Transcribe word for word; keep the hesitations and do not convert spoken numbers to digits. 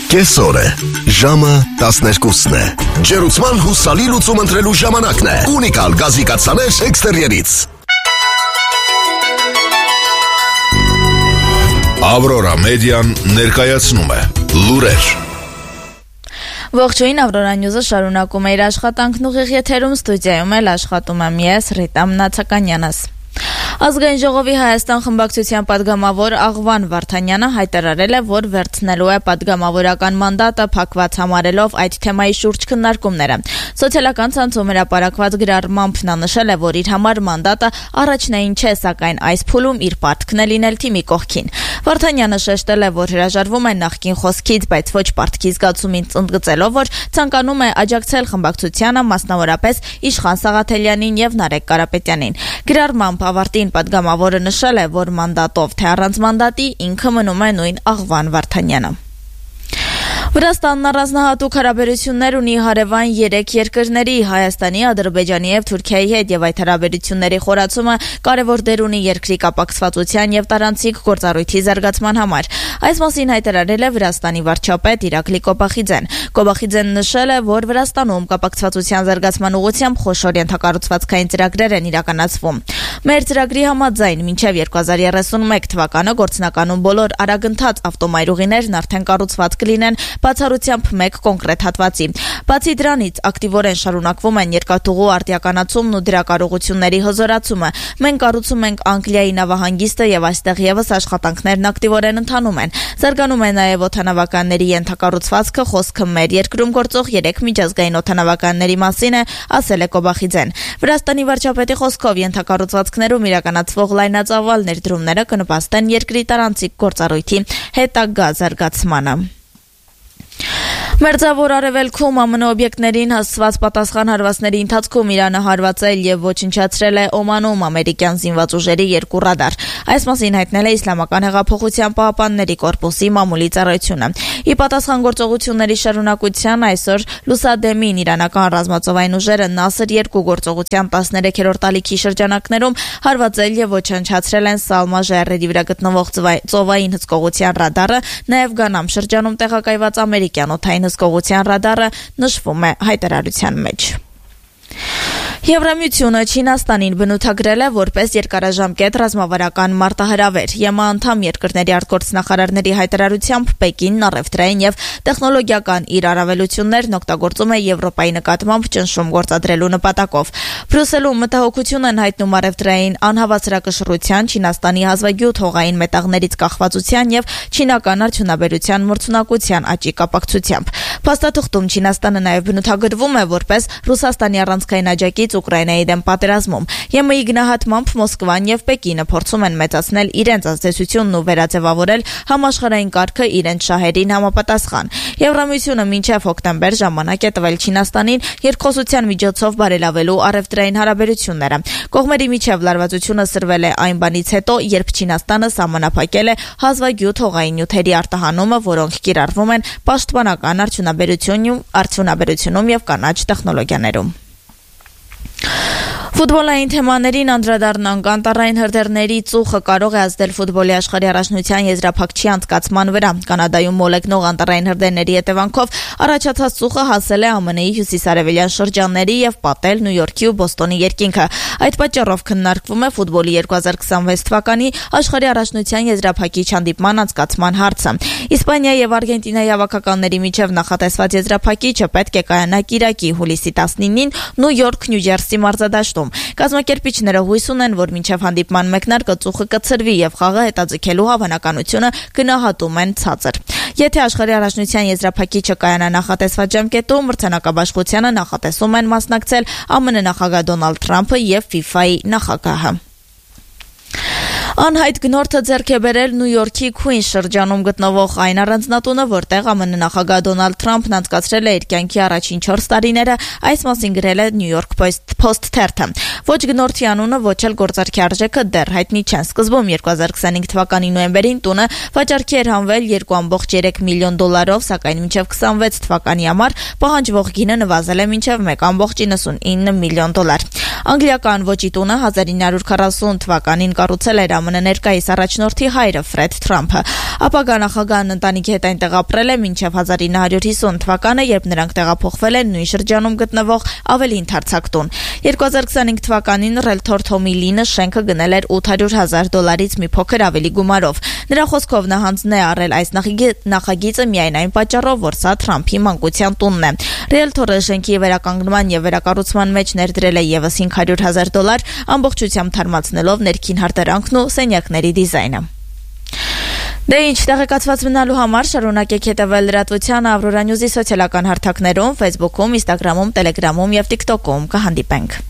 Կեսօր է, ժամը տասներկուսն է, ջերուցման հուսալի լուծում ընտրելու ժամանակն է, ունիկալ գազի կաթսաներ էքստերիերից։ Ավրորա մեդիան ներկայացնում է լուրեր։ Ողջույն, Ավրորա Նյուզը շարունակում է իր աշխատանքն ուղիղ եթերում, ստուդիայում էլ աշխատում եմ ես, Ռիտա Մնացականյանս։ Ազգային ժողովի Հայաստան խմբակցության պատգամավոր Աղվան Վարդանյանը հայտարարել է, որ վերցնելու է պատգամավորական մանդատը, փակված համարելով այդ թեմայի շուրջ քննարկումները։ Սոցիալական ցանցում հրապարակված գրառմամբ նա նշել է, որ իր համար մանդատը առաջնային չէ, սակայն այս փուլում իր պարտքն է լինել թիմի կողքին։ Վարդանյանը շեշտել է, որ հրաժարվում է նախկին խոսքից, բայց ոչ պարտքի զգացումից ընդգծելով, որ ցանկանում է աջակցել խմբակցությանը, մասնավորապես Իշխան Սաղաթելյանին եւ Նարեկ Կարապետյանին։ Գրառմամբ ավարտին պատգամավորը նշել է, որ մանդատով թե առանց մանդատի ինքը մնում է նույն Աղվան Վարդանյանը։ Վրաստանն առանձնահատուկ հարաբերություններ ունի հարևան երեք երկրների՝ Հայաստանի, Ադրբեջանի եւ Թուրքիայի հետ, եւ այդ հարաբերությունների խորացումը կարևոր դեր ունի երկրի կապակցվածության եւ տարանցիկ գործառույթի զարգացման համար։ Այս մասին հայտարարել է Վրաստանի վարչապետ Իրակլի Կոբախիձեն։ Կոբախիձեն նշել է, որ Վրաստանում կապակցվածության զարգացման ուղղությամբ խոշոր ենթակառուցվածքային ծրագրեր են իրականացվում։ Մեր ծրագրի համաձայն մինչև երկու հազար երեսունմեկ թվականը գործնականում բոլոր արագընթաց ավտոմայրուղիներն արդեն կառուցված կլինեն բացառությամբ մեկ կոնկրետ հատվածի։ Բացի դրանից, ակտիվորեն շարունակվում են երկաթուղու արտիականացումն ու դրա կարողությունների հզորացումը։ Մենք կառուցում ենք Անգլիայի նավահանգիստը եւ այստեղ եւս աշխատանքներն ակտիվորեն ընթանում են։ Զարգանում է նաեւ օդանավականների ենթակառուցվածքը, խոսքը մեր երկրում գործող երեք միջազգային օդանավականների մասին է, ասել է Կոբախիձեն։ Վրաստանի վարչապետի խոսքով ենթակառուցվածքներում իրականացվող լայնածավալ ներդրումները կնպաստեն երկրի տարանցիկ գործառույթի հետագա զարգացմանը։ Մերձավոր Արևելքում ԱՄՆ օբյեկտներին հասցված պատասխան հարվածների ընթացքում Իրանը հարվածել եւ ոչնչացրել է Օմանում ամերիկյան զինված ուժերի երկու ռադար։ Այս մասին հայտնել է Իսլամական հեղափոխության պահապանների կորպուսի մամուլի ծառայությունը։ Ի պատասխան գործողությունների շարունակության այսօր լուսադեմին իրանական ռազմածովային ուժերը Նասր երկու գործողության տասներեքերորդ ալիքի շրջանակներում հարվածել եւ ոչնչացրել են Սալմա ժայռերի վրա գտնվող ծովային հսկողության ռադարը, նաեւ Գանամ շրջանում տեղակայված ամերիկյան օդային հսկողության ռադարը, նշվում է հայտարարության մեջ։ Եվրամիությունը Չինաստանին բնութագրել է որպես երկարաժամկետ ռազմավարական մարտահրավեր։ ԵՄ անդամ երկրների արտգործնախարարների հայտարարությամբ Պեկինն առևտրային եւ տեխնոլոգիական իր առավելություններն օգտագործում է Եվրոպայի նկատմամբ ճնշում գործադրելու նպատակով։ Բրյուսելում մտահոգություն են հայտնում առևտրային անհավասարակշռության, Չինաստանի հազվագյուտ հողային մետաղներից կախվածության եւ չինական արդյունաբերության մրցունակության աճի կապակցությամբ։ Փաստաթղթում Չինաստանը նաեւ բնութագրվում է որպես Ռուսաստանի առանցքային աջակից Ուկրաինայի դեմ պատերազմում։ ԵՄ-ի գնահատմամբ Մոսկվան եւ Պեկինը փորձում են մեծացնել իրենց ազդեցությունն ու վերաձևավորել համաշխարհային կարգը իրենց շահերին համապատասխան։ Եվրամիությունը մինչև հոկտեմբեր ժամանակ է տվել Չինաստանին երկխոսության միջոցով բարելավելու առևտրային հարաբերությունները։ Կողմերի միջև լարվածությունը սրվել է այն բանից հետո, երբ Չինաստանը սահմանափակել է հազվագյուտ հողային նյութերի արտահանումը, որոնք կիրառվում են պաշտպանական արդյունաբերությունում, արդյունաբերությունում եւ կանաչ տեխնոլոգիաներում։ Ֆուտբոլային թեմաներին անդրադառնանք, անտառային հրդեհների ծուխը կարող է ազդել ֆուտբոլի աշխարհի առաջնության եզրափակչի անցկացման վրա։ Կանադայում մոլեգնող անտառային հրդեհների հետևանքով առաջացած ծուխը հասել է ԱՄՆ-ի հյուսիսարևելյան շրջանների եւ պատել Նյու Յորքի ու Բոստոնի երկինքը։ Այդ պատճառով քննարկվում է ֆուտբոլի երկու հազար կիսվեց թվականի աշխարհի առաջնության եզրափակիչ հանդիպման անցկացման հարցը։ Իսպանիայի եւ Արգենտինայի հավաքականների միջև նախատեսված եզրափակիչը պետք է կայանա կիրակի հուլիսի տասնինին Նյու Յորք, Նյու Ջերսի մարզադաշտում։ Կազմակերպիչները հույս ունեն, որ մինչև հանդիպման մեկնարկը ծուխը կցրվի եւ խաղը հետաձգելու հավանականությունը գնահատում են ցածր։ Եթե աշխարհի առաջնության եզրափակիչը կայանա նախատեսված ժամկետում, մրցանակաբաշխությանը նախատեսում են մասնակցել ԱՄՆ նախագահ Դոնալդ Թրամփը եւ ֆիֆայի նախագահը։ Անհայտ գնորդը ձեռք է բերել Նյու Յորքի Քուինս շրջանում գտնվող այն առանձնատունը, որտեղ ԱՄՆ նախագահ Դոնալդ Թրամփն անցկացրել է իր կյանքի առաջին չորս տարիները, այս մասին գրել է New York Post թերթը։ Ոչ գնորդի անունը, ոչ էլ գործարքի արժեքը դեռ հայտնի չեն։ Սկզբում երկու հազար կիսվինգ թվականի նոյեմբերին տունը վաճառքի էր հանվել երկու կόμma երեք միլիոն դոլարով, սակայն մինչև կիսվեց թվականի համար պահանջվող գինը նվազել է մինչև մեկ կόμma իննսունինը միլիոն դոլար։ Անգլիական ոճի տունը հազար ինը հարյուր քառասուն թվականին կառուցել էր ԱՄՆ ներկայիս առաջնորդի հայրը Ֆրեդ Թրամփը։ Ապագա նախագահն ընտանիքի հետ այնտեղ ապրել է մինչև հազար ինը հարյուր հիսուն թվականը, երբ նրանք տեղափոխվել են նույն շրջանում գտնվող ավելի ընդարձակ տուն։ երկու հազար քսանհինգ թվականին Realtor Tommy Lee-ը շենքը գնել էր ութ հարյուր հազար դոլարից մի փոքր ավելի գումարով։ Նրա խոսքով նա հանձն է առել այս նախագիծը միայն այն պատճառով, որ սա Թրամփի մանկության տունն է։ Realtor-ը շենքի վերականգնման եւ վերակառուցման մեջ ներդրել է եւս հինգ հարյուր հազար դոլար, ամբողջությամբ թարմացնելով ներքին հարդարանքն ու սենյակների դիզայնը։ Դե ինչ, տեղեկացված մնալու համար շարունակեք հետևել լրատվության Ավրորա Նյուզի սոցիալական հարթակներում, Facebook-ում, Instagram-ում, Telegram-ում եւ TikTok-ում։ Կհանդիպենք։